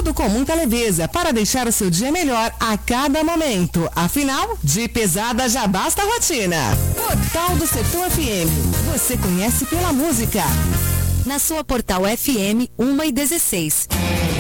Tudo com muita leveza para deixar o seu dia melhor a cada momento. Afinal, de pesada já basta a rotina. Portal do Setor FM. Você conhece pela música. Na sua Portal FM 1h16.